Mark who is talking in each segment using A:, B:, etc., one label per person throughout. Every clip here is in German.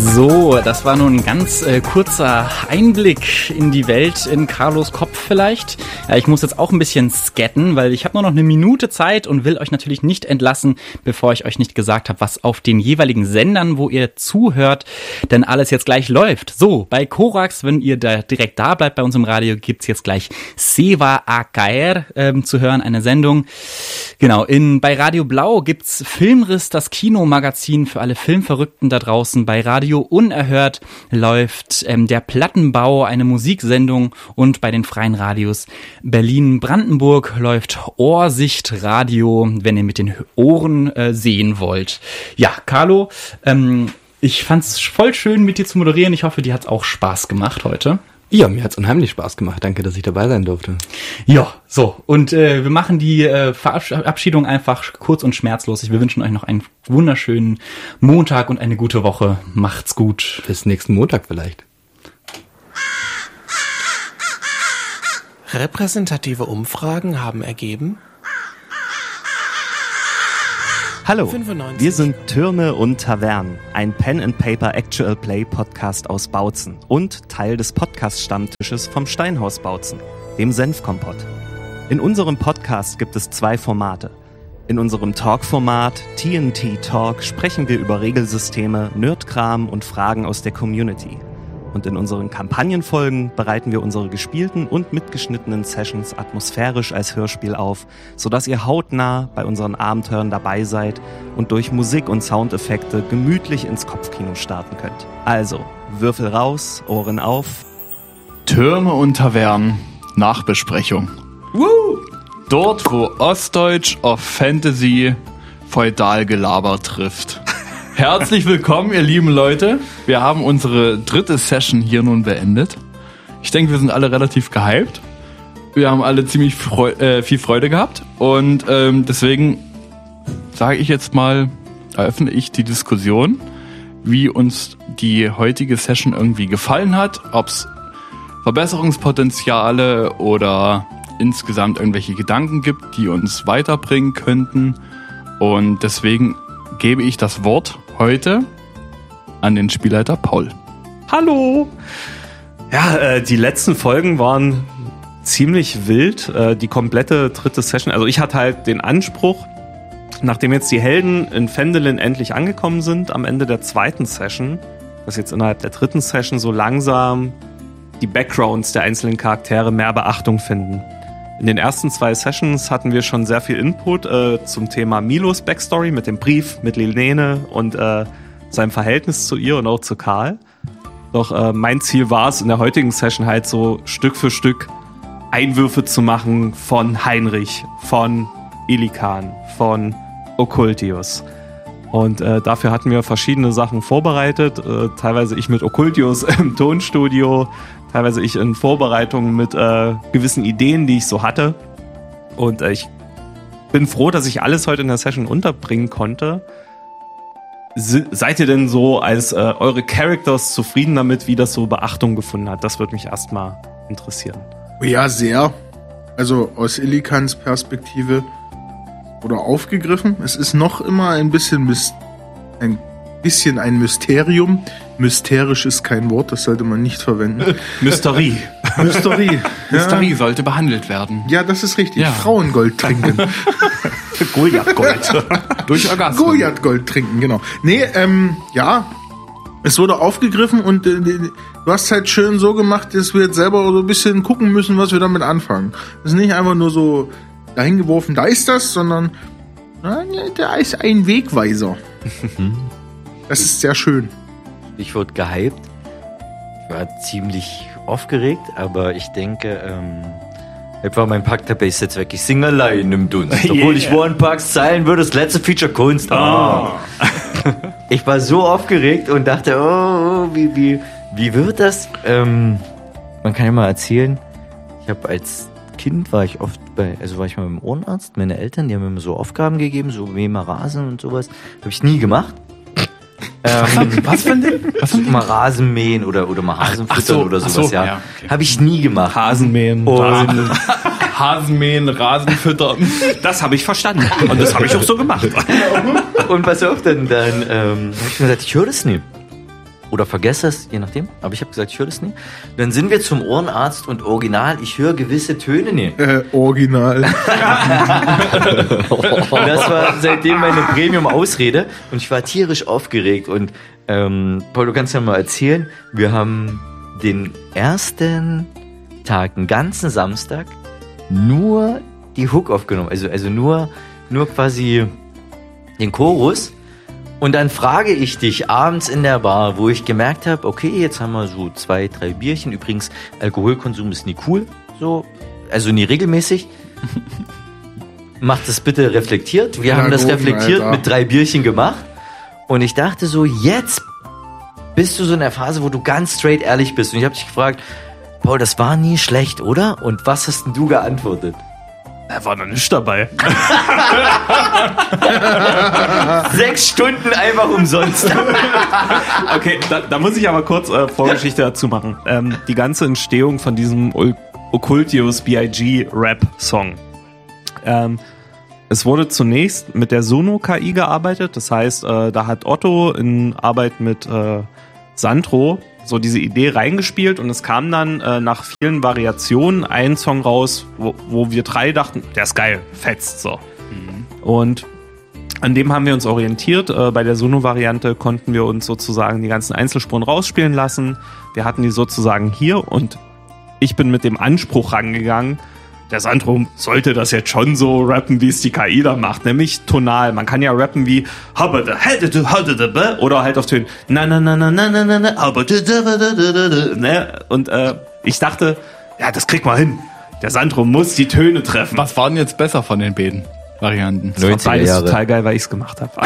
A: So, das war nun ein ganz kurzer Einblick in die Welt, in Carlos Kopf vielleicht. Ja, ich muss jetzt auch ein bisschen scatten, weil ich habe nur noch eine Minute Zeit und will euch natürlich nicht entlassen, bevor ich euch nicht gesagt habe, was auf den jeweiligen Sendern, wo ihr zuhört, denn alles jetzt gleich läuft. So, bei Korax, wenn ihr da direkt da bleibt bei uns im Radio, gibt's jetzt gleich Seva AKR zu hören, eine Sendung. Genau, bei Radio Blau gibt's Filmriss, das Kinomagazin für alle Filmverrückten da draußen. Bei Radio Unerhört läuft der Plattenbau, eine Musiksendung, und bei den freien Radios Berlin-Brandenburg läuft Ohrsicht Radio, wenn ihr mit den Ohren sehen wollt. Ja, Carlo, ich fand's voll schön, mit dir zu moderieren. Ich hoffe, dir hat's auch Spaß gemacht heute.
B: Ja, mir hat's unheimlich Spaß gemacht. Danke, dass ich dabei sein durfte.
A: Ja, so. Und wir machen die Verabschiedung einfach kurz und schmerzlos. Wir wünschen euch noch einen wunderschönen Montag und eine gute Woche. Macht's gut.
B: Bis nächsten Montag vielleicht.
C: Repräsentative Umfragen haben ergeben:
D: Hallo,
C: 95.
D: Wir sind Türme und Tavernen, ein Pen-and-Paper-Actual-Play-Podcast aus Bautzen und Teil des Podcast-Stammtisches vom Steinhaus Bautzen, dem Senfkompott. In unserem Podcast gibt es 2 Formate. In unserem Talk-Format TNT Talk sprechen wir über Regelsysteme, Nerdkram und Fragen aus der Community. Und in unseren Kampagnenfolgen bereiten wir unsere gespielten und mitgeschnittenen Sessions atmosphärisch als Hörspiel auf, sodass ihr hautnah bei unseren Abenteuern dabei seid und durch Musik und Soundeffekte gemütlich ins Kopfkino starten könnt. Also, Würfel raus, Ohren auf.
E: Türme und Tavernen, Nachbesprechung. Woo! Dort, wo Ostdeutsch auf Fantasy Feudalgelaber trifft. Herzlich willkommen, ihr lieben Leute. Wir haben unsere 3. Session hier nun beendet. Ich denke, wir sind alle relativ gehypt. Wir haben alle ziemlich viel Freude gehabt. Und deswegen sage ich jetzt mal, eröffne ich die Diskussion, wie uns die heutige Session irgendwie gefallen hat. Ob es Verbesserungspotenziale oder insgesamt irgendwelche Gedanken gibt, die uns weiterbringen könnten. Und deswegen gebe ich das Wort heute an den Spielleiter Paul.
F: Hallo! Ja, die letzten Folgen waren ziemlich wild. Die komplette 3. Session. Also ich hatte halt den Anspruch, nachdem jetzt die Helden in Phendelin endlich angekommen sind, am Ende der 2. Session, dass jetzt innerhalb der 3. Session so langsam die Backgrounds der einzelnen Charaktere mehr Beachtung finden. In den ersten 2 Sessions hatten wir schon sehr viel Input zum Thema Milos Backstory mit dem Brief, mit Lilene und seinem Verhältnis zu ihr und auch zu Karl. Doch mein Ziel war es, in der heutigen Session halt so Stück für Stück Einwürfe zu machen von Heinrich, von Illikan, von Okkultius. Und dafür hatten wir verschiedene Sachen vorbereitet, teilweise ich mit Okkultius im Tonstudio, teilweise ich in Vorbereitungen mit gewissen Ideen, die ich so hatte. Und ich bin froh, dass ich alles heute in der Session unterbringen konnte. Seid ihr denn so als eure Characters zufrieden damit, wie das so Beachtung gefunden hat? Das würde mich erstmal interessieren.
G: Ja, sehr. Also aus Illikans Perspektive wurde aufgegriffen. Es ist noch immer ein bisschen ein Mysterium. Mysterisch ist kein Wort, das sollte man nicht verwenden.
F: Mysterie.
G: Mysterie.
E: Mysterie sollte behandelt werden.
G: Ja, das ist richtig.
E: Ja.
G: Frauengold trinken.
F: Goliath-Gold.
E: Durch Orgasmen.
G: Goliath-Gold trinken, genau. Nee, ja, es wurde aufgegriffen und du hast halt schön so gemacht, dass wir jetzt selber so ein bisschen gucken müssen, was wir damit anfangen. Das ist nicht einfach nur so dahingeworfen, da ist das, sondern da ist ein Wegweiser. Das ist sehr schön.
H: Ich wurde gehypt. Ich war ziemlich aufgeregt, aber ich denke, etwa mein Pakt der Bass jetzt weg. Ich singe allein im Dunst. Obwohl ich One Parks Zeilen würde, das letzte Feature Kunst. Ich war so aufgeregt und dachte, wie wird das? Man kann ja mal erzählen, ich habe als Kind war ich oft war ich mal beim Ohrenarzt, meine Eltern, die haben mir so Aufgaben gegeben, so mäh mal Rasen und sowas. Habe ich nie gemacht.
E: Was für ein Ding?
H: Mal Rasen mähen oder mal Hasen füttern oder sowas, ja. Okay. Habe ich nie gemacht.
F: Hasenmähen.
E: Hasenmähen, Rasen füttern.
F: Das habe ich verstanden. Und das habe ich auch so gemacht.
H: Und pass auf, dann habe ich mir gesagt, ich höre das nie. oder vergesse es, je nachdem. Aber ich habe gesagt, ich höre das nie. Dann sind wir zum Ohrenarzt und original, ich höre gewisse Töne nicht.
G: Original.
H: Und das war seitdem meine Premium-Ausrede. Und ich war tierisch aufgeregt. Und Paul, du kannst ja mal erzählen, wir haben den ersten Tag, einen ganzen Samstag, nur die Hook aufgenommen. Also nur quasi den Chorus. Und dann frage ich dich abends in der Bar, wo ich gemerkt habe, okay, jetzt haben wir so 2, 3 Bierchen. Übrigens, Alkoholkonsum ist nie cool, so, also nie regelmäßig. Macht das bitte reflektiert. Wir haben das reflektiert, Alter, mit 3 Bierchen gemacht. Und ich dachte so, jetzt bist du so in der Phase, wo du ganz straight ehrlich bist. Und ich habe dich gefragt, Paul, das war nie schlecht, oder? Und was hast denn du geantwortet?
F: Da war noch nichts dabei.
H: 6 Stunden einfach umsonst.
F: Okay, da muss ich aber kurz Vorgeschichte dazu machen. Die ganze Entstehung von diesem Occultius B.I.G. Rap-Song. Es wurde zunächst mit der Sono-KI gearbeitet. Das heißt, da hat Otto in Arbeit mit Sandro so diese Idee reingespielt und es kam dann nach vielen Variationen ein Song raus, wo wir 3 dachten, der ist geil, fetzt so. Und an dem haben wir uns orientiert. Bei der Sono-Variante konnten wir uns sozusagen die ganzen Einzelspuren rausspielen lassen. Wir hatten die sozusagen hier und ich bin mit dem Anspruch rangegangen, der Sandro sollte das jetzt schon so rappen, wie es die KI da macht, nämlich tonal. Man kann ja rappen wie oder halt auf Tönen. Und ich dachte, ja, das kriegt man hin. Der Sandro muss die Töne treffen.
E: Was war denn jetzt besser von den beiden Varianten?
F: Das war beides total geil, weil ich es gemacht habe.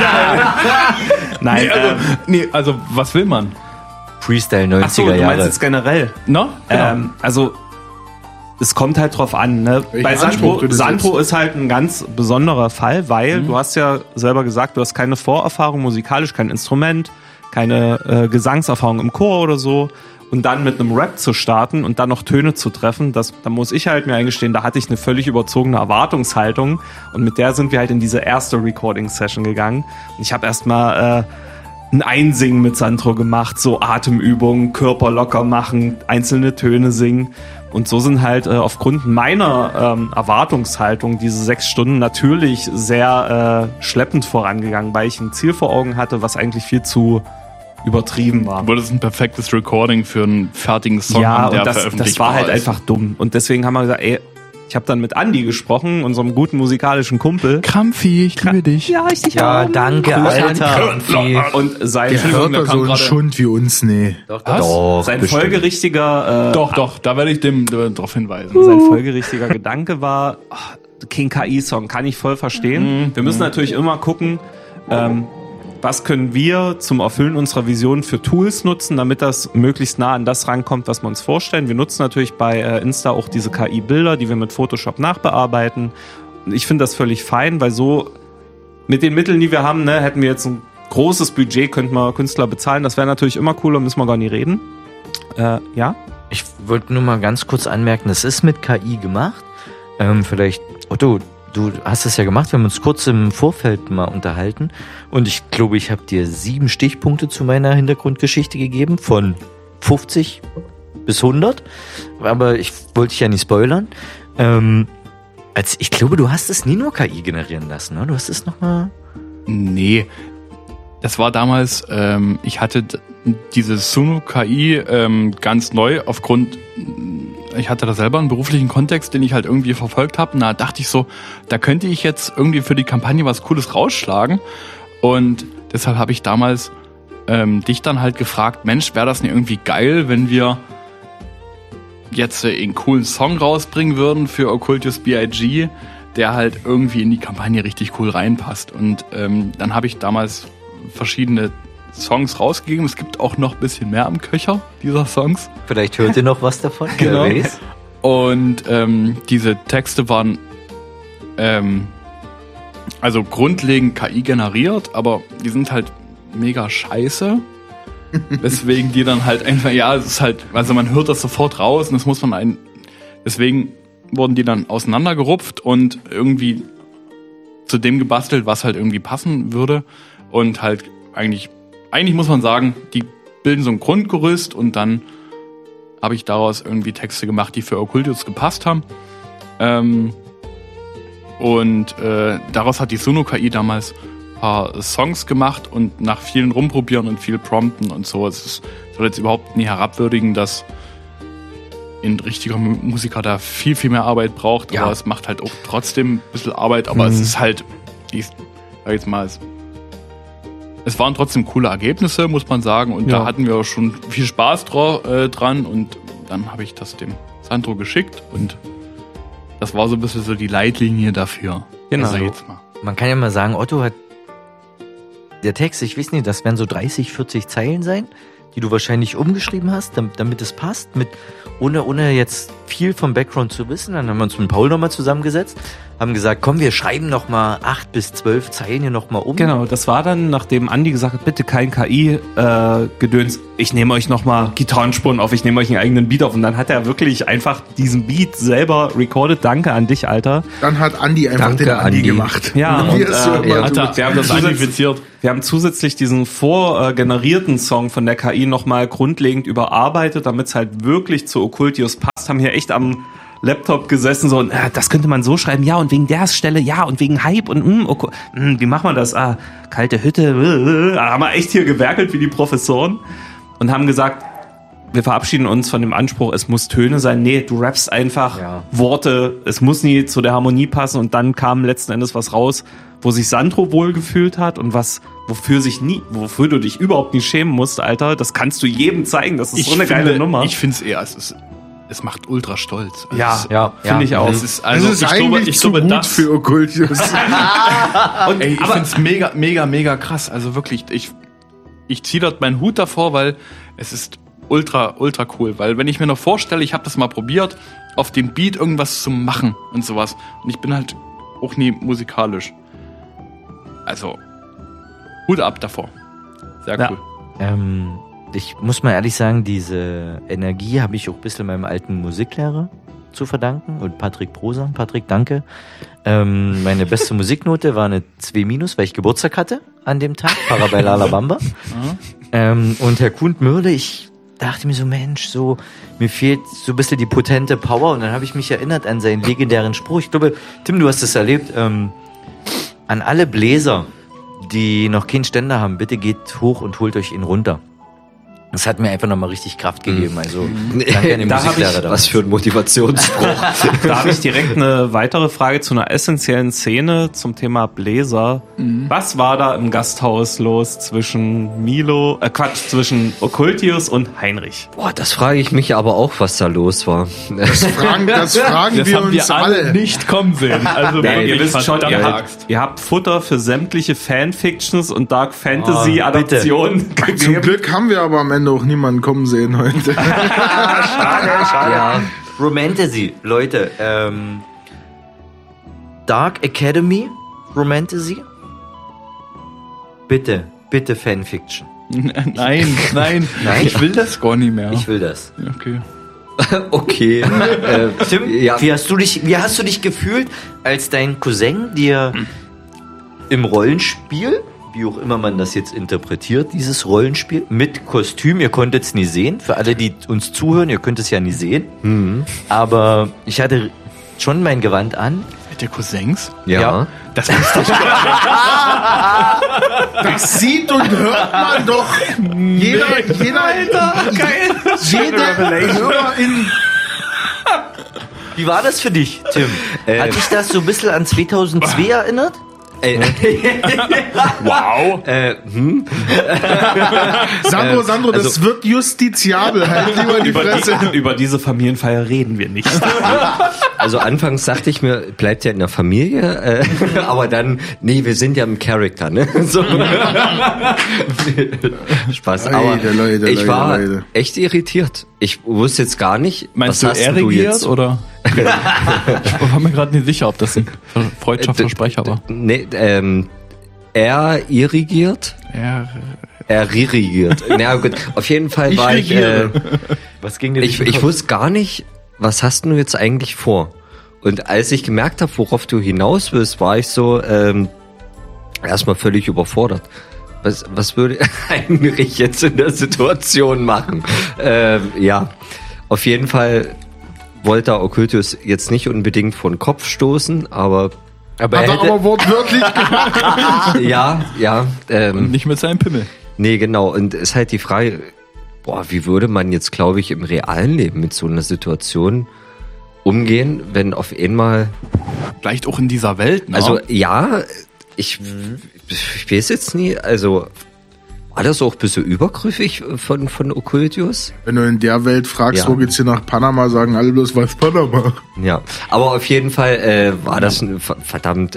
F: Nein,
E: also was will man?
H: Freestyle 90er Jahre.
F: Achso, du meinst jetzt generell?
E: No? Genau.
F: Also es kommt halt drauf an, ne? Bei Sandro ist halt ein ganz besonderer Fall, weil du hast ja selber gesagt, du hast keine Vorerfahrung musikalisch, kein Instrument, keine Gesangserfahrung im Chor oder so. Und dann mit einem Rap zu starten und dann noch Töne zu treffen, da muss ich halt mir eingestehen, da hatte ich eine völlig überzogene Erwartungshaltung und mit der sind wir halt in diese erste Recording-Session gegangen. Und ich habe erstmal ein Einsingen mit Sandro gemacht, so Atemübungen, Körper locker machen, einzelne Töne singen. Und so sind halt aufgrund meiner Erwartungshaltung diese 6 Stunden natürlich sehr schleppend vorangegangen, weil ich ein Ziel vor Augen hatte, was eigentlich viel zu übertrieben war.
E: Wurde es ein perfektes Recording für einen fertigen Song,
F: ja,
E: der
F: und
E: veröffentlicht
F: das war halt
E: ist.
F: einfach dumm. Und deswegen haben wir gesagt, ey, ich habe dann mit Andi gesprochen, unserem guten musikalischen Kumpel.
E: Krampfi, ich liebe dich.
F: Ja, ich dich
H: Ja,
F: auch.
H: danke, Alter.
F: Und sein
G: Der hört da so einen Schund wie uns, nee.
H: Doch,
F: sein
H: bestimmt.
F: folgerichtiger
E: Doch, da werde ich dem darauf hinweisen.
F: sein folgerichtiger Gedanke war, King KI-Song, kann ich voll verstehen. Wir müssen natürlich immer gucken, was können wir zum Erfüllen unserer Vision für Tools nutzen, damit das möglichst nah an das rankommt, was wir uns vorstellen. Wir nutzen natürlich bei Insta auch diese KI-Bilder, die wir mit Photoshop nachbearbeiten. Und ich finde das völlig fein, weil so mit den Mitteln, die wir haben, ne, hätten wir jetzt ein großes Budget, könnten wir Künstler bezahlen. Das wäre natürlich immer cooler, müssen wir gar nicht reden. Ja?
H: Ich wollte nur mal ganz kurz anmerken, das ist mit KI gemacht. Vielleicht, Otto, du hast es ja gemacht, wir haben uns kurz im Vorfeld mal unterhalten und ich glaube, ich habe dir 7 Stichpunkte zu meiner Hintergrundgeschichte gegeben, von 50 bis 100, aber ich wollte dich ja nicht spoilern. Ich glaube, du hast es nie nur KI generieren lassen, ne? Du hast es nochmal...
E: Nee, das war damals, ich hatte diese Sono-KI ganz neu aufgrund... Ich hatte da selber einen beruflichen Kontext, den ich halt irgendwie verfolgt habe. Und da dachte ich so, da könnte ich jetzt irgendwie für die Kampagne was Cooles rausschlagen. Und deshalb habe ich damals dich dann halt gefragt, Mensch, wäre das nicht irgendwie geil, wenn wir jetzt einen coolen Song rausbringen würden für Occultius B.I.G., der halt irgendwie in die Kampagne richtig cool reinpasst. Und dann habe ich damals verschiedene Songs rausgegeben. Es gibt auch noch ein bisschen mehr am Köcher dieser Songs.
H: Vielleicht hört ihr noch was davon.
E: Genau. Und diese Texte waren also grundlegend KI generiert, aber die sind halt mega scheiße. Weswegen die dann halt einfach, ja, es ist halt, also man hört das sofort raus und das muss man deswegen wurden die dann auseinandergerupft und irgendwie zu dem gebastelt, was halt irgendwie passen würde. Und halt eigentlich muss man sagen, die bilden so ein Grundgerüst und dann habe ich daraus irgendwie Texte gemacht, die für Occultius gepasst haben. Daraus hat die Sono-KI damals ein paar Songs gemacht und nach vielen Rumprobieren und viel Prompten und so. Es soll jetzt überhaupt nie herabwürdigen, dass ein richtiger Musiker da viel, viel mehr Arbeit braucht, aber es macht halt auch trotzdem ein bisschen Arbeit, aber es ist halt, ich sag jetzt mal, es waren trotzdem coole Ergebnisse, muss man sagen, und da hatten wir auch schon viel Spaß dran und dann habe ich das dem Sandro geschickt und das war so ein bisschen so die Leitlinie dafür.
H: Genau.
E: Also jetzt mal.
H: Man kann ja mal sagen, Otto hat der Text, ich weiß nicht, das werden so 30, 40 Zeilen sein, die du wahrscheinlich umgeschrieben hast, damit es passt, ohne jetzt viel vom Background zu wissen. Dann haben wir uns mit Paul nochmal zusammengesetzt, haben gesagt, komm, wir schreiben nochmal 8 bis 12 Zeilen hier nochmal um.
F: Genau, das war dann, nachdem Andi gesagt hat, bitte kein KI-Gedöns, ich nehme euch nochmal Gitarrenspuren auf, ich nehme euch einen eigenen Beat auf. Und dann hat er wirklich einfach diesen Beat selber recorded. Danke an dich, Alter.
G: Dann hat Andi einfach
B: Danke,
G: den Andi
B: Andi.
G: gemacht.
F: Ja,
G: Wie
F: und,
G: es so immer tut.
F: wir haben das identifiziert. Wir haben zusätzlich diesen vorgenerierten Song von der KI nochmal grundlegend überarbeitet, damit es halt wirklich zu Occultius passt. Haben hier echt am Laptop gesessen, so, das könnte man so schreiben, ja, und wegen der Stelle, ja, und wegen Hype und wie macht man das? Kalte Hütte, haben wir echt hier gewerkelt wie die Professoren und haben gesagt, wir verabschieden uns von dem Anspruch, es muss Töne sein. Nee, du rappst einfach Worte, es muss nie zu der Harmonie passen und dann kam letzten Endes was raus, wo sich Sandro wohlgefühlt hat und wofür du dich überhaupt nicht schämen musst, Alter. Das kannst du jedem zeigen, das ist so eine geile Nummer.
E: Ich finde es eher, es macht ultra stolz.
F: Also finde ich auch.
E: Es ist
G: eigentlich zu gut für Occultius.
E: Ich finde es mega, mega, mega krass. Also wirklich, ich ziehe dort meinen Hut davor, weil es ist ultra, ultra cool. Weil wenn ich mir noch vorstelle, ich habe das mal probiert, auf dem Beat irgendwas zu machen und sowas. Und ich bin halt auch nie musikalisch. Also, Hut ab davor. Sehr cool.
H: Ich muss mal ehrlich sagen, diese Energie habe ich auch ein bisschen meinem alten Musiklehrer zu verdanken und Patrick Prosa. Patrick, danke. Meine beste Musiknote war eine 2-, weil ich Geburtstag hatte an dem Tag, Parabella Bamba. Und Herr Kuhn-Mürle, ich dachte mir so, Mensch, mir fehlt so ein bisschen die potente Power. Und dann habe ich mich erinnert an seinen legendären Spruch. Ich glaube, Tim, du hast es erlebt. An alle Bläser, die noch keinen Ständer haben, bitte geht hoch und holt euch ihn runter. Das hat mir einfach nochmal richtig Kraft gegeben. Also danke an den Musiklehrer.
B: Was für ein Motivationsspruch.
F: Da habe ich direkt eine weitere Frage zu einer essentiellen Szene zum Thema Bläser. Was war da im Gasthaus los zwischen zwischen Occultius und Heinrich?
B: Boah, das frage ich mich aber auch, was da los war.
G: Das fragen wir uns alle.
E: nicht kommen sehen. Also
F: Nein, ihr wisst schon, ihr habt Futter für sämtliche Fanfictions und Dark Fantasy Adaptionen gegeben.
G: Zum Glück haben wir aber am Ende auch niemanden kommen sehen heute.
H: Schade. Ja. Romantasy, Leute. Dark Academy, Romantasy. Bitte Fanfiction.
E: Nein, ich will das gar nicht mehr.
H: Ich will das.
E: Okay.
B: Okay.
H: Tim, wie hast du dich gefühlt, als dein Cousin dir im Rollenspiel, wie auch immer man das jetzt interpretiert, dieses Rollenspiel, mit Kostüm, ihr konntet es nie sehen, für alle, die uns zuhören, ihr könnt es ja nie sehen, aber ich hatte schon mein Gewand an.
E: Mit der Cousins?
B: Ja.
E: Das ist doch
G: Das sieht und hört man doch. Jeder Hörer in...
H: Wie war das für dich, Tim? Hat dich das so ein bisschen an 2002 erinnert?
E: wow.
G: Sandro, das wird justiziabel. Halt lieber die Fresse.
F: Über diese Familienfeier reden wir nicht.
B: Also anfangs dachte ich mir, bleibt ja in der Familie, aber dann, nee, wir sind ja im Charakter, ne? So. Spaß, aber ich war echt irritiert. Ich wusste jetzt gar nicht,
E: meinst
B: was
E: du
B: hast du jetzt?
E: Oder? Ich war mir gerade nicht sicher, ob das ein Freundschaftsversprecher war.
B: Nee, er irrigiert. Er ririgiert. Na gut, auf jeden Fall war ich.
H: Was ging dir?
B: Ich wusste gar nicht, was hast du jetzt eigentlich vor? Und als ich gemerkt habe, worauf du hinaus willst, war ich so erstmal völlig überfordert. Was würde Heinrich jetzt in der Situation machen? Ja, auf jeden Fall wollte er Occultius jetzt nicht unbedingt vor den Kopf stoßen, aber
G: hat er aber wortwörtlich gemacht.
B: Ja.
E: Und nicht mit seinem Pimmel.
B: Nee, genau. Und es ist halt die Frage, wie würde man jetzt, glaube ich, im realen Leben mit so einer Situation umgehen, wenn auf einmal...
E: Vielleicht auch in dieser Welt, ne?
B: Also ja, ich weiß jetzt nie, also war das auch ein bisschen übergriffig von Occultius?
G: Wenn du in der Welt fragst, wo geht's hier nach Panama, sagen alle bloß, was Panama?
B: Ja, aber auf jeden Fall war das eine verdammt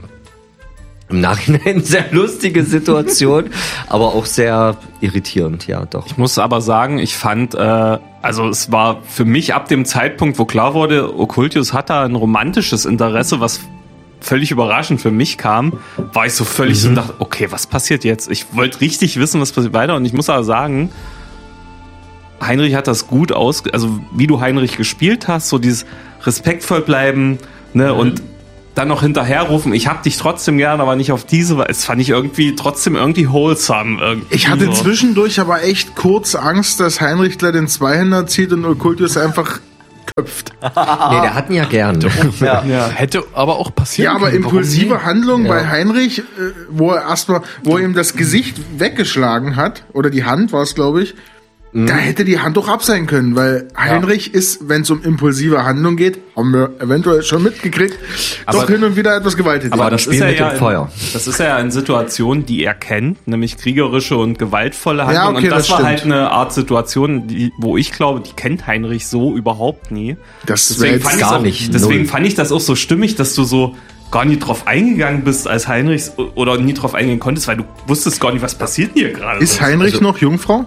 B: im Nachhinein sehr lustige Situation, aber auch sehr irritierend, ja doch.
F: Ich muss aber sagen, ich fand, also es war für mich ab dem Zeitpunkt, wo klar wurde, Occultius hat da ein romantisches Interesse, was völlig überraschend für mich kam, war ich so völlig so und dachte, okay, was passiert jetzt? Ich wollte richtig wissen, was passiert weiter und ich muss aber sagen, Heinrich hat das gut also wie du Heinrich gespielt hast, so dieses respektvoll bleiben, ne, und dann noch hinterherrufen, ich hab dich trotzdem gern, aber nicht auf diese Weise. Das fand ich trotzdem irgendwie wholesome.
G: Ich hatte zwischendurch aber echt kurz Angst, dass Heinrich gleich den Zweihänder zieht und Occultius einfach köpft.
B: Nee, der hat ihn ja gern.
E: Ja. Hätte aber auch passieren
G: können. Ja, aber impulsive Handlung bei Heinrich, wo er ihm das Gesicht weggeschlagen hat, oder die Hand war es, glaube ich, da hätte die Hand doch ab sein können, weil Heinrich ist, wenn es um impulsive Handlung geht, haben wir eventuell schon mitgekriegt, aber doch hin und wieder etwas gewalttätig.
F: Aber das ist ja Feuer. Das ist ja eine Situation, die er kennt, nämlich kriegerische und gewaltvolle Handlung.
G: Ja, okay,
F: und das war
G: stimmt.
F: halt eine Art Situation, wo ich glaube, die kennt Heinrich so überhaupt nie.
B: Deswegen
F: fand ich das auch so stimmig, dass du so gar nicht drauf eingegangen bist als Heinrich oder nie drauf eingehen konntest, weil du wusstest gar nicht, was passiert hier gerade.
G: Ist Heinrich noch Jungfrau?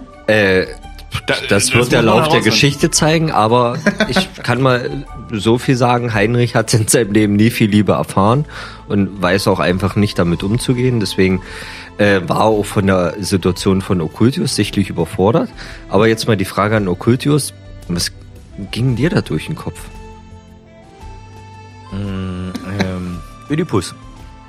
B: Das wird der Lauf der Geschichte zeigen, aber ich kann mal so viel sagen, Heinrich hat in seinem Leben nie viel Liebe erfahren und weiß auch einfach nicht damit umzugehen, deswegen war er auch von der Situation von Occultius sichtlich überfordert. Aber jetzt mal die Frage an Occultius, was ging dir da durch den Kopf?
H: Ödipus.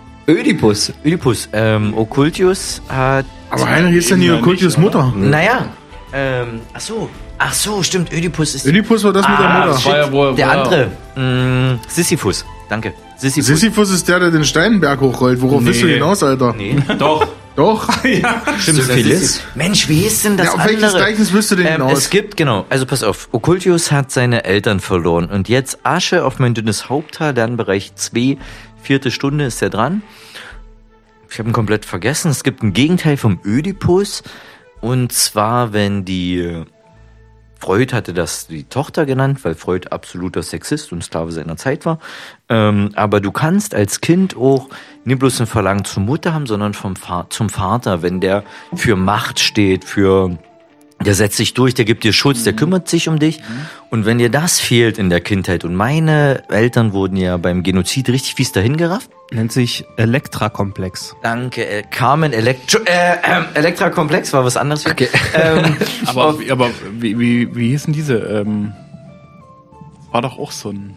H: Occultius hat...
G: Aber Heinrich ist ja nie Occultius Mutter.
H: Naja, ach so, stimmt, Ödipus
G: war das mit der Mutter.
H: Shit, der andere. Sisyphus, danke.
G: Sisyphus ist der den Steinberg hochrollt. Worauf willst du hinaus, Alter?
H: Nee.
G: Doch?
H: Ja. Stimmt, Syphilis? Mensch, wie ist denn das
G: auf
H: andere?
G: Welches Gleichnis willst du denn hinaus?
H: Es gibt, also pass auf, Occultius hat seine Eltern verloren und jetzt Asche auf mein dünnes Haupthaar, dann Bereich 2, 4. Stunde ist er dran. Ich habe ihn komplett vergessen. Es gibt ein Gegenteil vom Ödipus. Und zwar, wenn Freud hatte das die Tochter genannt, weil Freud absoluter Sexist und Sklave seiner Zeit war. Aber du kannst als Kind auch nicht bloß ein Verlangen zur Mutter haben, sondern zum Vater, wenn der für Macht steht, der setzt sich durch, der gibt dir Schutz, der kümmert sich um dich. Und wenn dir das fehlt in der Kindheit, und meine Eltern wurden ja beim Genozid richtig fies dahingerafft.
F: Nennt sich Elektra-Komplex.
H: Danke, Carmen Elektra-Komplex war was anderes.
B: Okay.
E: Aber wie hieß denn diese? War doch auch so ein.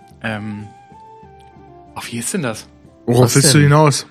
E: Wie hieß denn das?
G: Worauf willst du hinaus?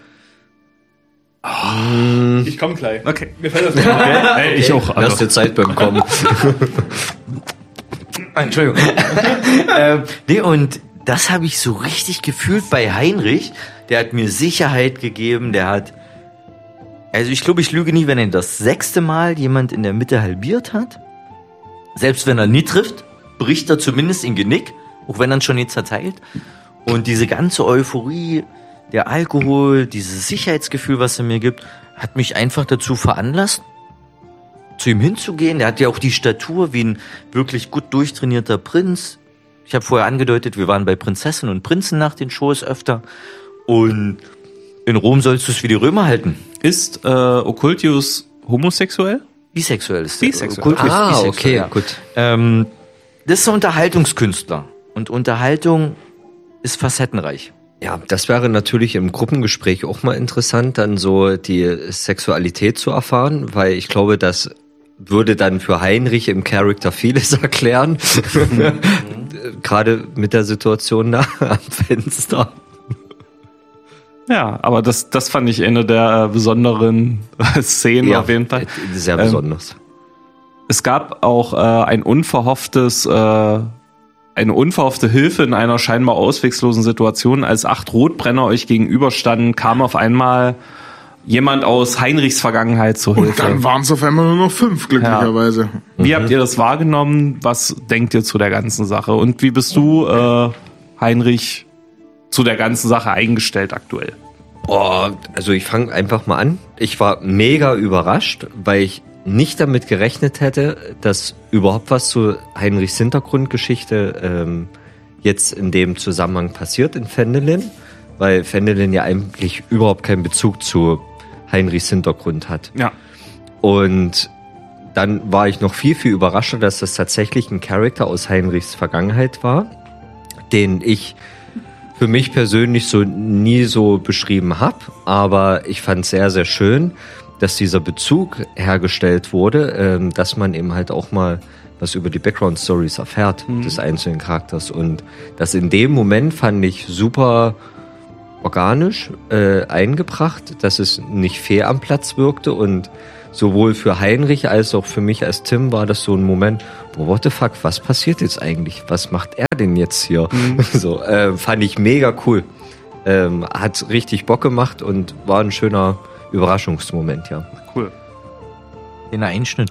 E: Ich komm gleich.
F: Okay.
E: Mir fällt das nicht. Okay. Ich auch.
B: Lass dir Zeit beim Kommen.
H: Entschuldigung. Nee, und das habe ich so richtig gefühlt bei Heinrich. Der hat mir Sicherheit gegeben, also ich glaube, ich lüge nie, wenn er das 6. Mal jemand in der Mitte halbiert hat. Selbst wenn er nie trifft, bricht er zumindest in Genick, auch wenn er schon nie zerteilt. Und diese ganze Euphorie, der Alkohol, dieses Sicherheitsgefühl, was er mir gibt, hat mich einfach dazu veranlasst, zu ihm hinzugehen. Der hat ja auch die Statur wie ein wirklich gut durchtrainierter Prinz. Ich habe vorher angedeutet, wir waren bei Prinzessinnen und Prinzen nach den Shows öfter. Und in Rom sollst du es wie die Römer halten.
F: Ist Occultius homosexuell?
H: Bisexuell ist
F: bisexuell.
H: Bisexuell,
B: okay,
H: ja.
B: gut.
H: Das ist ein Unterhaltungskünstler. Und Unterhaltung ist facettenreich.
B: Ja, das wäre natürlich im Gruppengespräch auch mal interessant, dann so die Sexualität zu erfahren, weil ich glaube, das würde dann für Heinrich im Charakter vieles erklären. Gerade mit der Situation da am Fenster.
F: Ja, aber das fand ich eine der besonderen Szenen auf jeden Fall.
B: Sehr besonders.
F: Es gab auch eine unverhoffte Hilfe in einer scheinbar ausweglosen Situation. Als 8 Rotbrenner euch gegenüberstanden, kam auf einmal jemand aus Heinrichs Vergangenheit zur Hilfe.
G: Und dann waren es auf einmal nur noch 5, glücklicherweise.
F: Ja. Wie habt ihr das wahrgenommen? Was denkt ihr zu der ganzen Sache? Und wie bist du, Heinrich, zu der ganzen Sache eingestellt aktuell?
B: Boah, also ich fange einfach mal an. Ich war mega überrascht, weil ich nicht damit gerechnet hätte, dass überhaupt was zu Heinrichs Hintergrundgeschichte jetzt in dem Zusammenhang passiert in Phendelin, weil Phendelin ja eigentlich überhaupt keinen Bezug zu Heinrichs Hintergrund hat.
F: Ja.
B: Und dann war ich noch viel, viel überraschter, dass das tatsächlich ein Charakter aus Heinrichs Vergangenheit war, den ich für mich persönlich so nie so beschrieben habe, aber ich fand es sehr, sehr schön, dass dieser Bezug hergestellt wurde, dass man eben halt auch mal was über die Background-Stories erfährt des einzelnen Charakters. Und das in dem Moment fand ich super organisch eingebracht, dass es nicht fehl am Platz wirkte. Und sowohl für Heinrich als auch für mich als Tim war das so ein Moment, what the fuck, was passiert jetzt eigentlich? Was macht er denn jetzt hier? So, fand ich mega cool. Hat richtig Bock gemacht und war ein schöner Überraschungsmoment, ja.
F: Cool.
H: Den Einschnitt.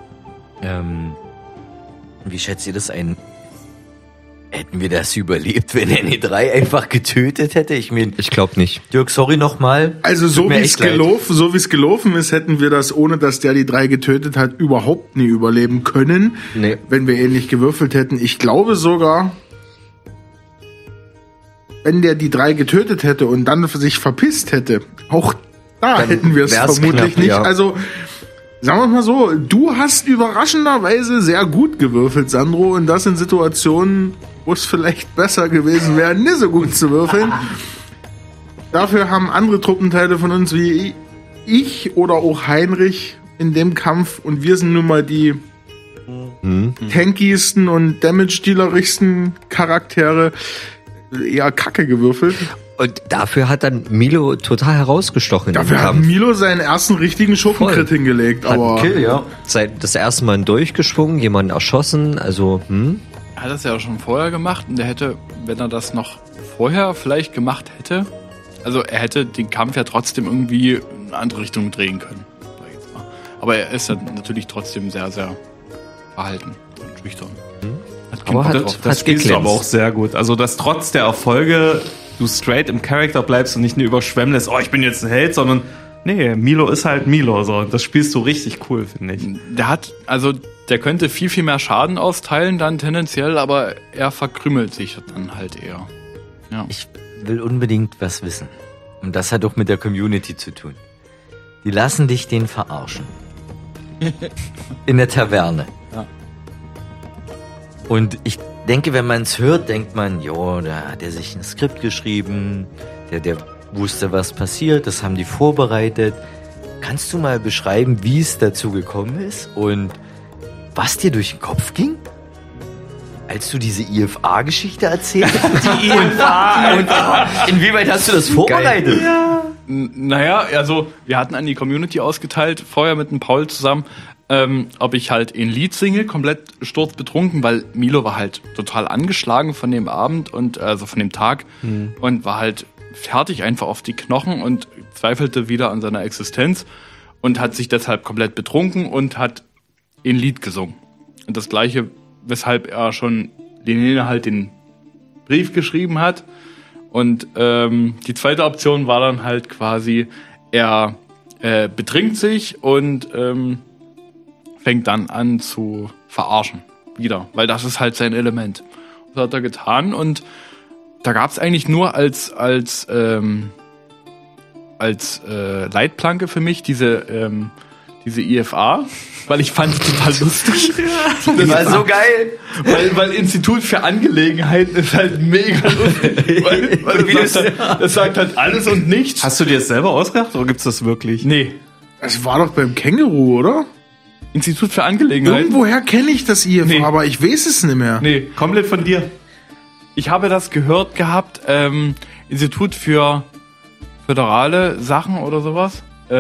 H: Wie schätzt ihr das ein? Hätten wir das überlebt, wenn er die 3 einfach getötet hätte? Ich
B: glaube nicht.
H: Dirk, sorry nochmal.
G: Also so wie es gelaufen ist, hätten wir das, ohne dass der die 3 getötet hat, überhaupt nie überleben können.
B: Nee.
G: Wenn wir ähnlich gewürfelt hätten. Ich glaube sogar, wenn der die 3 getötet hätte und dann sich verpisst hätte, auch da dann hätten wir es vermutlich knapp, nicht. Ja. Also, sagen wir mal so, du hast überraschenderweise sehr gut gewürfelt, Sandro, und das in Situationen, wo es vielleicht besser gewesen wäre, nicht so gut zu würfeln. Dafür haben andere Truppenteile von uns wie ich oder auch Heinrich in dem Kampf, und wir sind nun mal die tankiesten und damage-dealerischsten Charaktere, eher kacke gewürfelt.
B: Und dafür hat dann Milo total herausgestochen.
G: Dafür hat Milo seinen ersten richtigen Schurkenkrit hingelegt. Aber
B: Kill, ja. Das erste Mal durchgeschwungen, jemanden erschossen, also
E: Er hat das ja auch schon vorher gemacht und er hätte, wenn er das noch vorher vielleicht gemacht hätte, also er hätte den Kampf ja trotzdem irgendwie in eine andere Richtung drehen können. Sag ich jetzt mal. Aber er ist ja natürlich trotzdem sehr, sehr verhalten und schüchtern.
F: Das spielst du aber auch sehr gut. Also, dass trotz der Erfolge du straight im Charakter bleibst und nicht nur überschwemmen lässt, oh, ich bin jetzt ein Held, sondern nee, Milo ist halt Milo. So. Das spielst du richtig cool, finde ich.
E: Der könnte viel, viel mehr Schaden austeilen dann tendenziell, aber er verkrümelt sich dann halt eher. Ja.
H: Ich will unbedingt was wissen. Und das hat auch mit der Community zu tun. Die lassen dich den verarschen. In der Taverne.
E: Ja.
H: Und ich denke, wenn man es hört, denkt man, jo, da hat er sich ein Skript geschrieben, der wusste, was passiert, das haben die vorbereitet. Kannst du mal beschreiben, wie es dazu gekommen ist und was dir durch den Kopf ging, als du diese IFA-Geschichte erzählt hast?
F: Die IFA!
H: Und inwieweit hast du das vorbereitet?
E: Ja. Naja, also wir hatten an die Community ausgeteilt, vorher mit dem Paul zusammen, ob ich halt ein Lied singe, komplett sturzbetrunken, weil Milo war halt total angeschlagen von dem Abend und also von dem Tag und war halt fertig einfach auf die Knochen und zweifelte wieder an seiner Existenz und hat sich deshalb komplett betrunken und hat ein Lied gesungen. Und das Gleiche, weshalb er schon Lenine halt den Brief geschrieben hat. Und die zweite Option war dann halt quasi, er betrinkt sich und fängt dann an zu verarschen wieder, weil das ist halt sein Element. Das hat er getan und da gab es eigentlich nur als Leitplanke für mich diese IFA, weil ich fand die total lustig.
H: Das war so geil.
E: Weil Institut für Angelegenheiten ist halt mega lustig. Weil das sagt halt alles und nichts.
F: Hast du dir das selber ausgedacht oder gibt's das wirklich?
E: Nee.
G: Es war doch beim Känguru, oder?
E: Institut für Angelegenheiten.
G: Irgendwoher kenne ich das IFA, aber ich weiß es nicht mehr.
E: Nee, komplett von dir. Ich habe das gehört gehabt, Institut für föderale Sachen oder sowas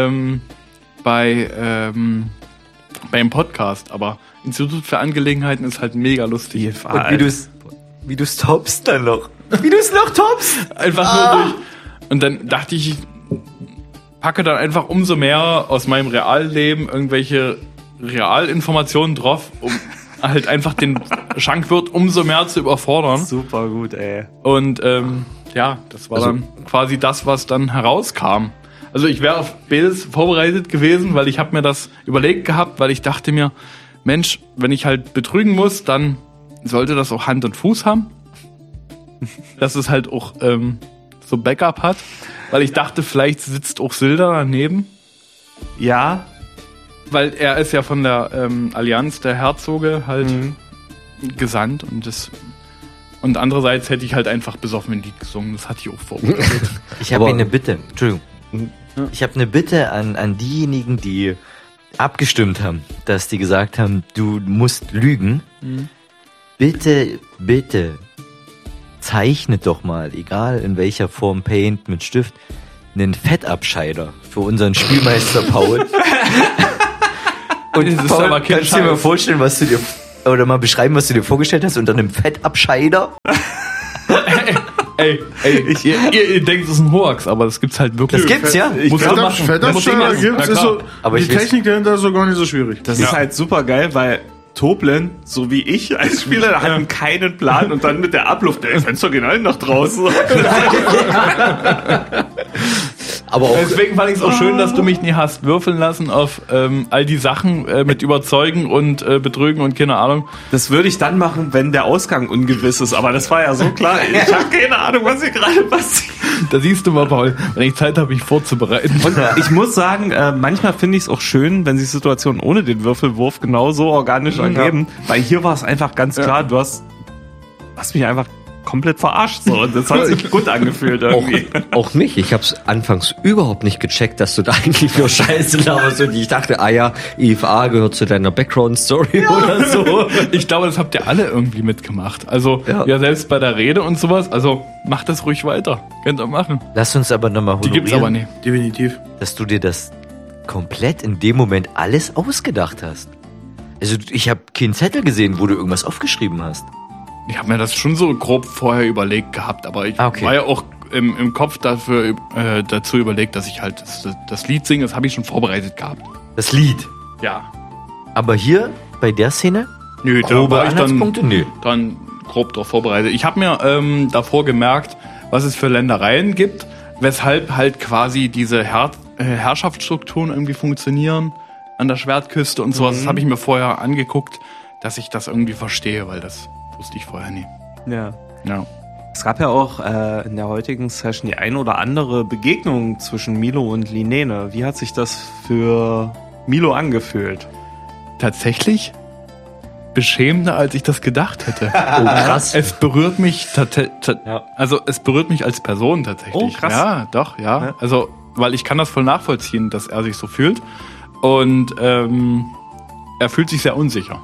E: beim Podcast, aber Institut für Angelegenheiten ist halt mega lustig.
H: Und wie du's toppst dann noch. Wie du's noch toppst.
E: Einfach nur durch. Und dann dachte ich packe dann einfach umso mehr aus meinem Realleben irgendwelche Realinformationen drauf, um halt einfach den Schankwirt umso mehr zu überfordern.
F: Super gut, ey.
E: Und das war dann quasi das, was dann herauskam. Also ich wäre auf beides vorbereitet gewesen, weil ich habe mir das überlegt gehabt, weil ich dachte mir, Mensch, wenn ich halt betrügen muss, dann sollte das auch Hand und Fuß haben. Dass es halt auch so Backup hat. Weil ich dachte, vielleicht sitzt auch Silda daneben.
F: Ja.
E: Weil er ist ja von der Allianz der Herzoge halt gesandt und andererseits hätte ich halt einfach besoffen ein Lied gesungen. Das hatte ich auch vorbereitet.
H: Ich habe eine Bitte. Entschuldigung. Ich habe eine Bitte an diejenigen, die abgestimmt haben, dass die gesagt haben, du musst lügen. Bitte, bitte, zeichnet doch mal, egal in welcher Form, Paint, mit Stift, einen Fettabscheider für unseren Spielmeister Paul. Und Paul, kannst du dir mal vorstellen, oder mal beschreiben, was du dir vorgestellt hast unter einem Fettabscheider?
E: Ey, ihr denkt, das ist ein Hoax, aber das gibt's halt wirklich.
H: Das gibt's, ja.
G: Fettabscheider gibt's, ist so,
H: aber
G: die Technik dahinter ist so gar nicht so schwierig.
F: Das ist halt super geil, weil Toblin, so wie ich als Spieler, hatten keinen Plan und dann mit der Abluft, der Fenster gehen alle nach draußen.
H: Aber auch
E: deswegen fand ich es auch schön, dass du mich nie hast würfeln lassen auf all die Sachen mit Überzeugen und Betrügen und keine Ahnung.
F: Das würde ich dann machen, wenn der Ausgang ungewiss ist, aber das war ja so klar. Ich habe keine Ahnung, was hier gerade passiert.
E: Da siehst du mal, Paul, wenn ich Zeit habe, mich vorzubereiten.
F: Und ich muss sagen, manchmal finde ich es auch schön, wenn sich Situationen ohne den Würfelwurf genauso organisch ergeben, weil hier war es einfach ganz klar, du hast mich einfach komplett verarscht. So. Und das hat sich gut angefühlt irgendwie.
B: Auch mich. Ich hab's anfangs überhaupt nicht gecheckt, dass du da eigentlich nur Scheiße laberst. Und ich dachte, IFA gehört zu deiner Background-Story oder so.
E: Ich glaube, das habt ihr alle irgendwie mitgemacht. Also, ja, selbst bei der Rede und sowas. Also, macht das ruhig weiter. Könnt ihr machen.
H: Lass uns aber nochmal honorieren.
E: Die gibt's aber nicht.
G: Definitiv.
H: Dass du dir das komplett in dem Moment alles ausgedacht hast. Also, ich habe keinen Zettel gesehen, wo du irgendwas aufgeschrieben hast.
E: Ich habe mir das schon so grob vorher überlegt gehabt, aber ich war ja auch im Kopf dazu überlegt, dass ich halt das Lied singe. Das habe ich schon vorbereitet gehabt.
H: Das Lied?
E: Ja.
H: Aber hier, bei der Szene?
E: Nö, da war ich
H: Nö.
E: dann grob drauf vorbereitet. Ich habe mir davor gemerkt, was es für Ländereien gibt, weshalb halt quasi diese Herrschaftsstrukturen irgendwie funktionieren an der Schwertküste und sowas. Das habe ich mir vorher angeguckt, dass ich das irgendwie verstehe, weil das wusste ich vorher nie.
F: Ja. Es gab ja auch in der heutigen Session die ein oder andere Begegnung zwischen Milo und Linene. Wie hat sich das für Milo angefühlt?
E: Tatsächlich beschämender, als ich das gedacht hätte.
B: Oh, krass.
E: Es berührt mich also es berührt mich als Person tatsächlich.
F: Oh, krass.
E: Ja, doch, ja. Also, weil ich kann das voll nachvollziehen, dass er sich so fühlt. Und er fühlt sich sehr unsicher.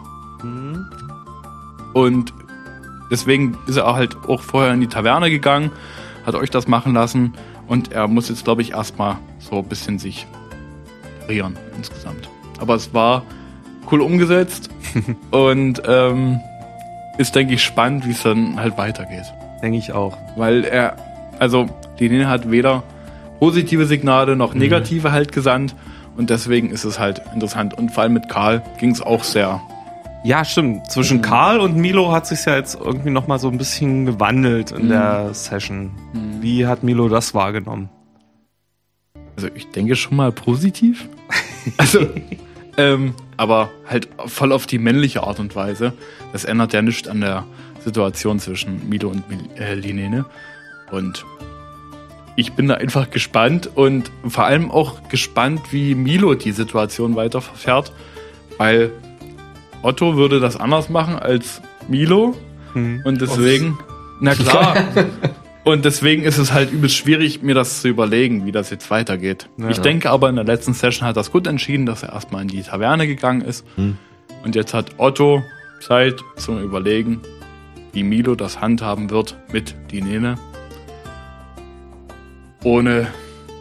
E: Und deswegen ist er halt auch vorher in die Taverne gegangen, hat euch das machen lassen und er muss jetzt, glaube ich, erstmal so ein bisschen sich rieren insgesamt. Aber es war cool umgesetzt und ist, denke ich, spannend, wie es dann halt weitergeht.
F: Denke ich auch.
E: Weil Linene hat weder positive Signale noch negative halt gesandt und deswegen ist es halt interessant. Und vor allem mit Karl ging es auch sehr.
F: Ja, stimmt. Zwischen Karl und Milo hat sich ja jetzt irgendwie nochmal so ein bisschen gewandelt in der Session. Wie hat Milo das wahrgenommen?
E: Also ich denke schon mal positiv. Also, aber halt voll auf die männliche Art und Weise. Das ändert ja nichts an der Situation zwischen Milo und Linene. Und ich bin da einfach gespannt und vor allem auch gespannt, wie Milo die Situation weiter verfährt, weil Otto würde das anders machen als Milo und deswegen, na klar, und deswegen ist es halt übelst schwierig, mir das zu überlegen, wie das jetzt weitergeht. Ja. Ich denke aber, in der letzten Session hat er das gut entschieden, dass er erstmal in die Taverne gegangen ist und jetzt hat Otto Zeit zum Überlegen, wie Milo das handhaben wird mit Linene, ohne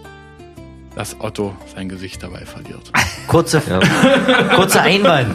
E: dass Otto sein Gesicht dabei verliert.
H: Kurzer Einwand.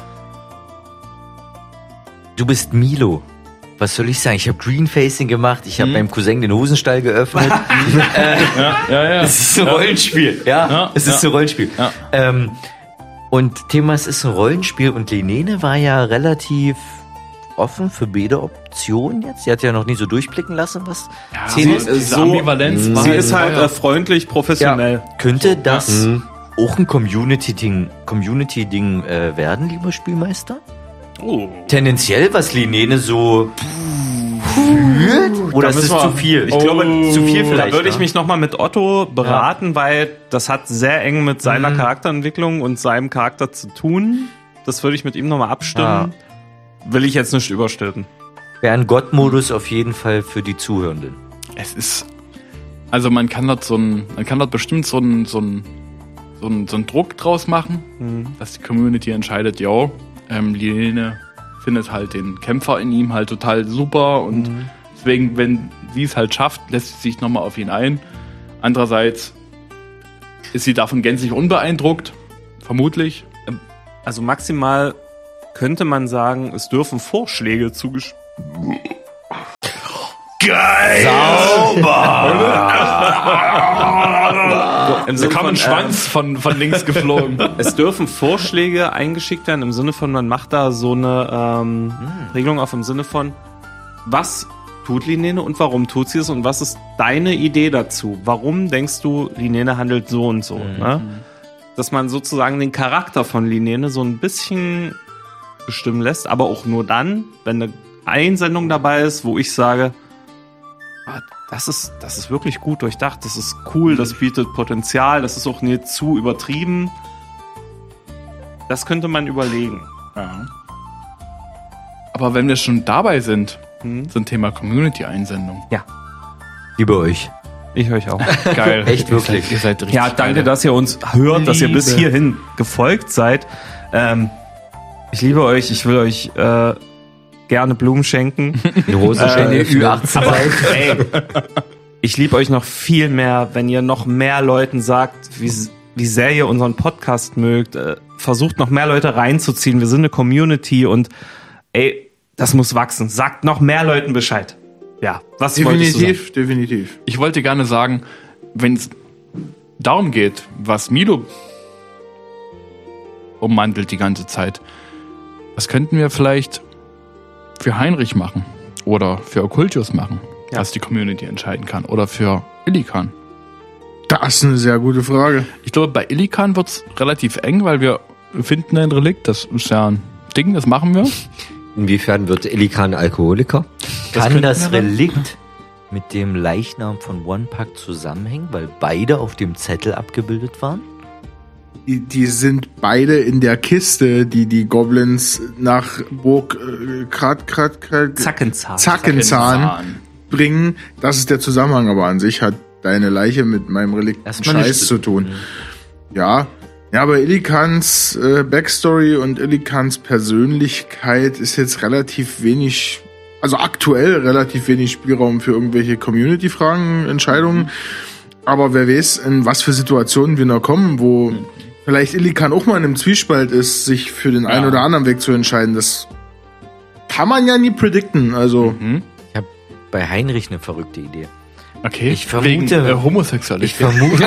H: Du bist Milo. Was soll ich sagen? Ich habe Greenfacing gemacht. Ich habe meinem Cousin den Hosenstall geöffnet. Es ist ein Rollenspiel. Es ist ein Rollenspiel.
E: Ja.
H: Und Thema, es ist ein Rollenspiel und Linene war ja relativ offen für beide Optionen jetzt. Sie hat ja noch nie so durchblicken lassen, was Szene ist.
E: Diese Ambivalenz.
F: Sie ist halt freundlich, professionell.
H: Könnte das auch ein Community-Ding werden, lieber Spielmeister?
F: Oh.
H: Tendenziell, was Linene so fühlt? Oder ist es zu viel? Ich glaube, zu viel vielleicht.
F: Da würde ich mich nochmal mit Otto beraten, weil das hat sehr eng mit seiner Charakterentwicklung und seinem Charakter zu tun. Das würde ich mit ihm nochmal abstimmen. Will ich jetzt nicht überstülpen.
H: Wäre ein Gott-Modus auf jeden Fall für die Zuhörenden.
E: Es ist, also man kann dort bestimmt so einen Druck draus machen, dass die Community entscheidet, Linene findet halt den Kämpfer in ihm halt total super und deswegen, wenn sie es halt schafft, lässt sie sich nochmal auf ihn ein. Andererseits ist sie davon gänzlich unbeeindruckt, vermutlich.
F: Also maximal könnte man sagen, es dürfen Vorschläge zugeschrieben. Geil! Sauber!
E: Da kam ein Schwanz von links geflogen.
F: Es dürfen Vorschläge eingeschickt werden im Sinne von, man macht da so eine Regelung auf im Sinne von, was tut Linene und warum tut sie es und was ist deine Idee dazu? Warum denkst du, Linene handelt so und so? Ne? Dass man sozusagen den Charakter von Linene so ein bisschen bestimmen lässt, aber auch nur dann, wenn eine Einsendung dabei ist, wo ich sage, das ist wirklich gut durchdacht, das ist cool, das bietet Potenzial, das ist auch nicht zu übertrieben. Das könnte man überlegen.
E: Ja. Aber wenn wir schon dabei sind, zum Thema Community-Einsendung.
H: Ja. Liebe euch.
F: Ich euch auch.
E: Geil.
H: Echt wirklich.
E: Ihr seid richtig
F: Ja, danke, dass ihr uns hört, dass ihr bis hierhin gefolgt seid. Ich liebe euch, ich will euch gerne Blumen schenken.
H: Die Rose schenken
F: Aber ey, ich liebe euch noch viel mehr, wenn ihr noch mehr Leuten sagt, wie sehr ihr unseren Podcast mögt. Versucht noch mehr Leute reinzuziehen. Wir sind eine Community und ey, das muss wachsen. Sagt noch mehr Leuten Bescheid. Ja, was wolltest du sagen?
G: Definitiv.
E: Ich wollte gerne sagen, wenn es darum geht, was Milo ummantelt die ganze Zeit, was könnten wir vielleicht für Heinrich machen oder für Occultius machen, dass die Community entscheiden kann, oder für Illikan?
G: Das ist eine sehr gute Frage.
E: Ich glaube, bei Illikan wird es relativ eng, weil wir finden ein Relikt, das ist ja ein Ding, das machen wir.
B: Inwiefern wird Illikan Alkoholiker?
H: Kann das Relikt mit dem Leichnam von One-Pack zusammenhängen, weil beide auf dem Zettel abgebildet waren?
G: Die sind beide in der Kiste, die Goblins nach Burg Zackenzahn bringen. Das ist der Zusammenhang, aber an sich hat deine Leiche mit meinem Relikt Scheiß zu tun. Ja, aber Illikans Backstory und Illikans Persönlichkeit ist jetzt relativ wenig, also aktuell relativ wenig Spielraum für irgendwelche Community-Fragen, Entscheidungen. Aber wer weiß, in was für Situationen wir noch kommen, wo vielleicht Illikan auch mal in einem Zwiespalt ist, sich für den einen oder anderen Weg zu entscheiden. Das kann man ja nie predikten. Also
H: Ich habe bei Heinrich eine verrückte Idee.
E: Okay,
H: Ich vermute,
E: wegen Homosexualität.
H: Ich vermute.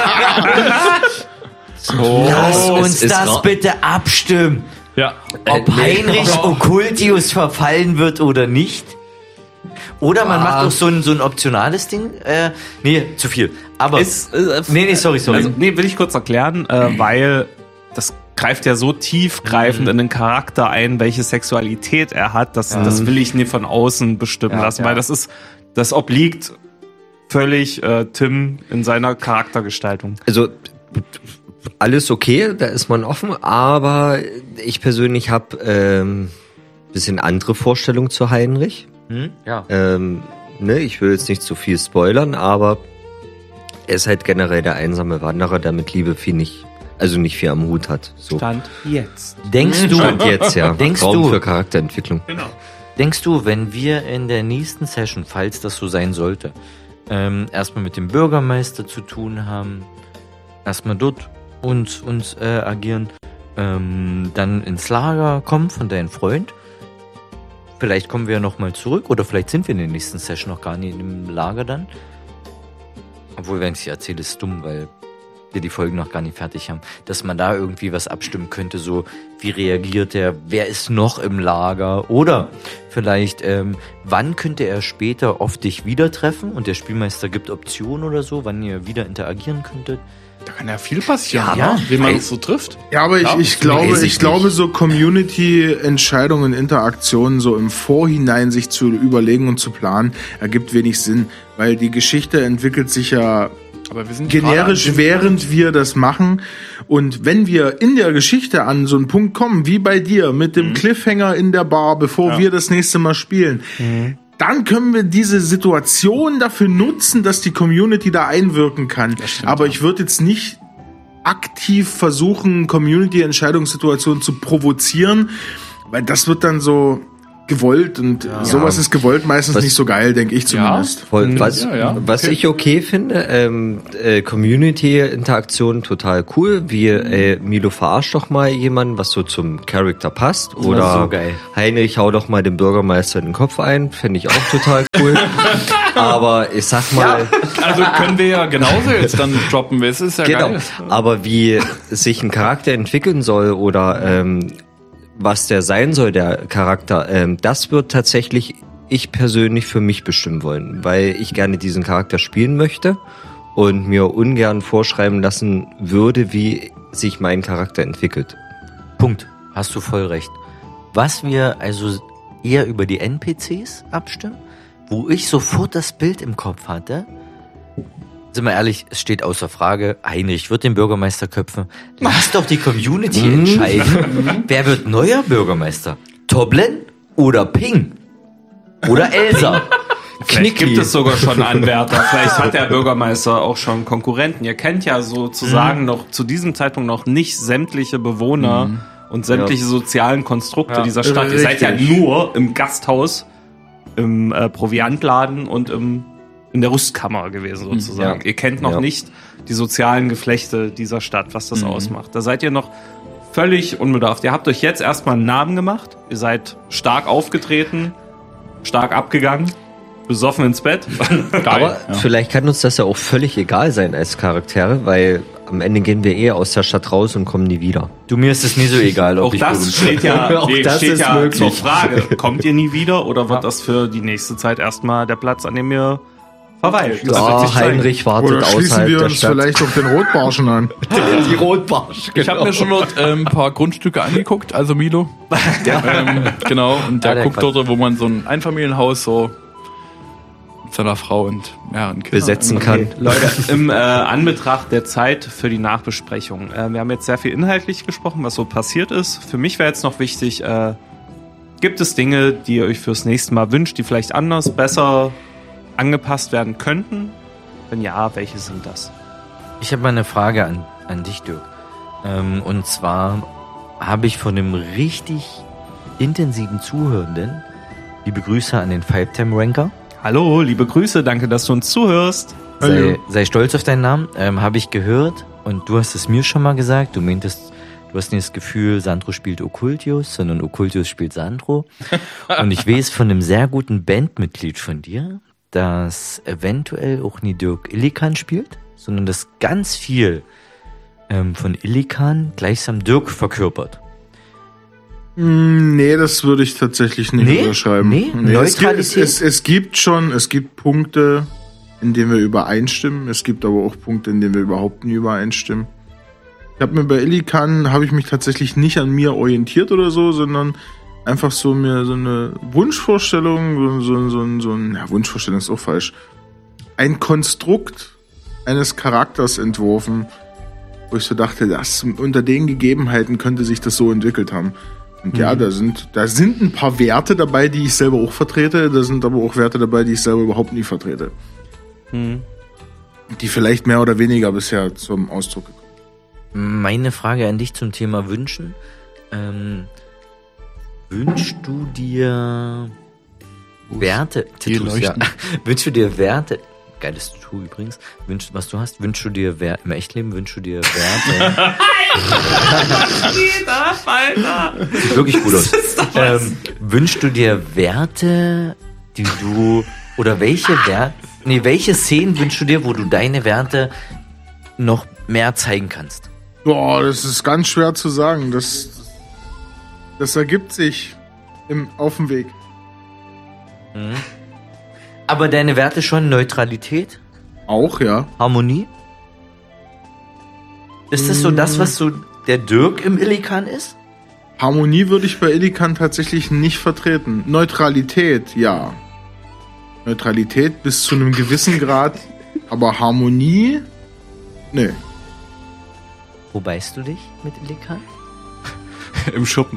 H: Lass uns das bitte abstimmen.
E: Ja.
H: Ob Heinrich Occultius verfallen wird oder nicht. Oder man macht doch so ein optionales Ding. Nee, zu viel. Aber sorry.
F: Also, will ich kurz erklären, weil das greift ja so tiefgreifend in den Charakter ein, welche Sexualität er hat. Das will ich nicht von außen bestimmen lassen, weil das obliegt völlig Tim in seiner Charaktergestaltung.
B: Also alles okay, da ist man offen, aber ich persönlich habe bisschen andere Vorstellungen zu Heinrich. Ich will jetzt nicht zu viel spoilern, aber er ist halt generell der einsame Wanderer, der mit Liebe nicht viel am Hut hat. So.
F: Stand jetzt.
H: Denkst du,
B: Stand jetzt, ja. Raum für Charakterentwicklung.
F: Genau.
H: Denkst du, wenn wir in der nächsten Session, falls das so sein sollte, erstmal mit dem Bürgermeister zu tun haben, erstmal dort uns agieren, dann ins Lager kommen von deinem Freund. Vielleicht kommen wir ja nochmal zurück oder vielleicht sind wir in der nächsten Session noch gar nicht im Lager dann. Obwohl, wenn ich es erzähle, ist dumm, weil wir die Folgen noch gar nicht fertig haben. Dass man da irgendwie was abstimmen könnte, so wie reagiert er, wer ist noch im Lager oder vielleicht, wann könnte er später auf dich wieder treffen und der Spielmeister gibt Optionen oder so, wann ihr wieder interagieren könntet.
E: Da kann ja viel passieren,
H: Ja,
E: wie man es so trifft.
G: Ja, aber ich glaube, so Community-Entscheidungen, Interaktionen so im Vorhinein sich zu überlegen und zu planen, ergibt wenig Sinn, weil die Geschichte entwickelt sich ja
E: Aber wir sind
G: generisch, während wir das machen. Und wenn wir in der Geschichte an so einen Punkt kommen, wie bei dir, mit dem Cliffhanger in der Bar, bevor wir das nächste Mal spielen, dann können wir diese Situation dafür nutzen, dass die Community da einwirken kann.
E: stimmt,
G: Aber ich würde jetzt nicht aktiv versuchen, Community-Entscheidungssituationen zu provozieren, weil das wird dann so gewollt und sowas ist gewollt meistens nicht so geil, denke ich zumindest.
B: Voll. Was ich okay finde, Community-Interaktion total cool, wie Milo verarscht doch mal jemanden, was so zum Charakter passt, oder
H: so geil.
B: Heinrich hau doch mal dem Bürgermeister in den Kopf ein, finde ich auch total cool. Aber ich sag mal...
E: Also können wir ja genauso jetzt dann droppen, es ist ja geil.
B: Aber wie sich ein Charakter entwickeln soll oder was der sein soll, der Charakter, das wird tatsächlich ich persönlich für mich bestimmen wollen, weil ich gerne diesen Charakter spielen möchte und mir ungern vorschreiben lassen würde, wie sich mein Charakter entwickelt.
H: Punkt. Hast du voll recht. Was wir also eher über die NPCs abstimmen, wo ich sofort das Bild im Kopf hatte, sind wir ehrlich, es steht außer Frage, Heinrich wird den Bürgermeister köpfen. Lass doch die Community entscheiden. Wer wird neuer Bürgermeister? Toblen oder Ping? Oder Elsa?
F: Vielleicht gibt es sogar schon Anwärter. Vielleicht hat der Bürgermeister auch schon Konkurrenten. Ihr kennt ja sozusagen noch zu diesem Zeitpunkt noch nicht sämtliche Bewohner und sämtliche sozialen Konstrukte dieser Stadt. Ihr seid ja nur im Gasthaus, im Proviantladen und in der Rüstkammer gewesen sozusagen. Ihr kennt noch nicht die sozialen Geflechte dieser Stadt, was das ausmacht. Da seid ihr noch völlig unbedarft. Ihr habt euch jetzt erstmal einen Namen gemacht. Ihr seid stark aufgetreten, stark abgegangen, besoffen ins Bett.
B: Aber vielleicht kann uns das ja auch völlig egal sein als Charaktere, weil am Ende gehen wir aus der Stadt raus und kommen nie wieder.
H: Du, mir ist es nie so egal, ob
F: auch
H: ich
F: das steht ja,
B: auch das
F: steht
B: ist
F: ja
B: möglich.
F: zur Frage. Kommt ihr nie wieder oder wird das für die nächste Zeit erstmal der Platz, an dem ihr verweilt? Das wird sich zeigen.
B: Heinrich wartet
G: Oder schließen
B: außerhalb
G: wir
B: der
G: uns
B: Stadt.
G: vielleicht auf den Rotbarschen an.
B: Die Rotbarsch.
E: Ich habe mir schon dort ein paar Grundstücke angeguckt, also Milo. Genau, und der
H: der
E: guckt
H: Quatsch.
E: dort, wo man so ein Einfamilienhaus so mit seiner Frau und mehreren Kindern
B: besetzen kann.
F: Leute, im Anbetracht der Zeit für die Nachbesprechung. Wir haben jetzt sehr viel inhaltlich gesprochen, was so passiert ist. Für mich wäre jetzt noch wichtig, gibt es Dinge, die ihr euch fürs nächste Mal wünscht, die vielleicht anders, besser angepasst werden könnten? Wenn ja, welche sind das?
H: Ich habe mal eine Frage an dich, Dirk. Und zwar habe ich von einem richtig intensiven Zuhörenden liebe Grüße an den Five-Time-Ranker.
F: Hallo, liebe Grüße, danke, dass du uns zuhörst.
H: Sei stolz auf deinen Namen. Habe ich gehört und du hast es mir schon mal gesagt. Du meintest, du hast nicht das Gefühl, Sandro spielt Occultius, sondern Occultius spielt Sandro. Und ich weiß von einem sehr guten Bandmitglied von dir, das eventuell auch nie Dirk Illikan spielt, sondern das ganz viel von Illikan gleichsam Dirk verkörpert.
G: Nee, das würde ich tatsächlich nicht unterschreiben.
H: Neutralität?
G: Es gibt Punkte, in denen wir übereinstimmen. Es gibt aber auch Punkte, in denen wir überhaupt nie übereinstimmen. Bei Illikan habe ich mich tatsächlich nicht an mir orientiert oder so, sondern einfach so mir so eine Wunschvorstellung, Wunschvorstellung ist auch falsch. Ein Konstrukt eines Charakters entworfen, wo ich so dachte, unter den Gegebenheiten könnte sich das so entwickelt haben. Und ja, da sind ein paar Werte dabei, die ich selber auch vertrete, da sind aber auch Werte dabei, die ich selber überhaupt nie vertrete. Die vielleicht mehr oder weniger bisher zum Ausdruck gekommen.
H: Meine Frage an dich zum Thema Wünschen. Wünschst du dir Werte, Titus, ja. Wünschst du dir Werte,
B: geiles Tattoo übrigens. Was du hast, wünschst du dir im Echtleben, wünschst du dir Werte? Sieht wirklich gut aus. Wünschst du dir Werte, die du, oder welche Szenen wünschst du dir, wo du deine Werte noch mehr zeigen kannst?
G: Boah, das ist ganz schwer zu sagen. Das ergibt sich auf dem Weg.
B: Mhm. Aber deine Werte schon Neutralität?
G: Auch, ja.
B: Harmonie? Ist das so das, was so der Dirk im Illikan ist?
G: Harmonie würde ich bei Illikan tatsächlich nicht vertreten. Neutralität, ja. Neutralität bis zu einem gewissen Grad, aber Harmonie, nee.
B: Wo beißt du dich mit Illikan?
F: Im Schuppen.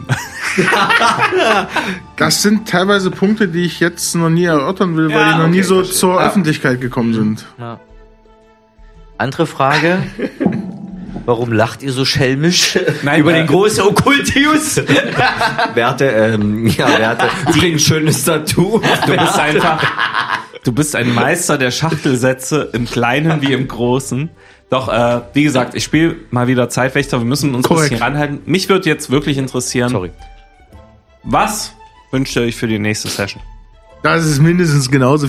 G: Das sind teilweise Punkte, die ich jetzt noch nie erörtern will, weil die noch nie so zur Öffentlichkeit gekommen sind.
B: Ja. Andere Frage. Warum lacht ihr so schelmisch über den großen Okkultius? Werte. Übrigens schönes Tattoo.
F: Du bist ein Meister der Schachtelsätze im Kleinen wie im Großen. Doch, wie gesagt, ich spiele mal wieder Zeitwächter. Wir müssen uns ein bisschen ranhalten. Mich würde jetzt wirklich interessieren, was wünscht ihr euch für die nächste Session?
G: Das ist mindestens genauso